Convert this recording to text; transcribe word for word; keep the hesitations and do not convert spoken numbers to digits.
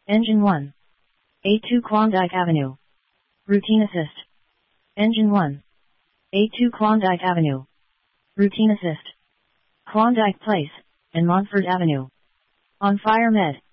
Engine one. A two Klondike Avenue. Routine assist. Engine one. A two Klondike Avenue. Routine assist. Klondike Place, and Montford Avenue. On fire med.